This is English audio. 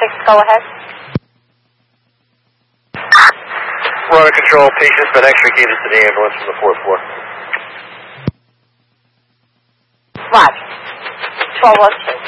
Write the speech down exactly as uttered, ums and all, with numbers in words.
six, go ahead. We're under control. Patient's been extricated to the ambulance from the fourth floor. Roger. twelve oh two.